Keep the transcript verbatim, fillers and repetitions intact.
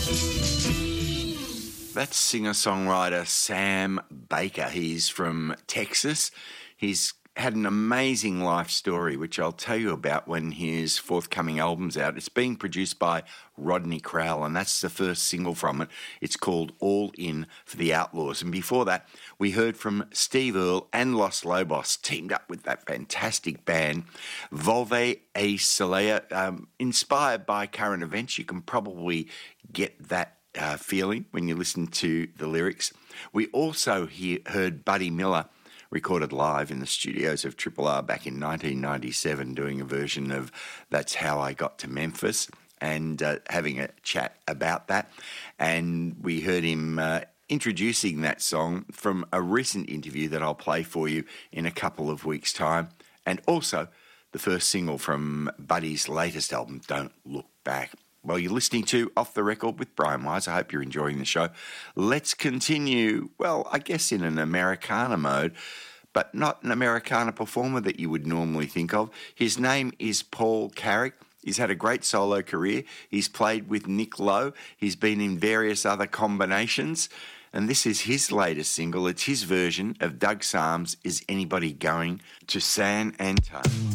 That's singer-songwriter Sam Baker. He's from Texas. He's had an amazing life story, which I'll tell you about when his forthcoming album's out. It's being produced by Rodney Crowell, and that's the first single from it. It's called All In for the Outlaws. And before that, we heard from Steve Earle and Los Lobos, teamed up with that fantastic band, Volve e Solea, um, inspired by current events. You can probably get that Uh, feeling when you listen to the lyrics. We also hear, heard Buddy Miller recorded live in the studios of Triple R back in nineteen ninety-seven doing a version of That's How I Got to Memphis and uh, having a chat about that. And we heard him uh, introducing that song from a recent interview that I'll play for you in a couple of weeks' time. And also the first single from Buddy's latest album, Don't Look Back. Well, you're listening to Off the Record with Brian Wise. I hope you're enjoying the show. Let's continue, well, I guess in an Americana mode, but not an Americana performer that you would normally think of. His name is Paul Carrack. He's had a great solo career. He's played with Nick Lowe. He's been in various other combinations. And this is his latest single. It's his version of Doug Sam's Is Anybody Going to San Antone?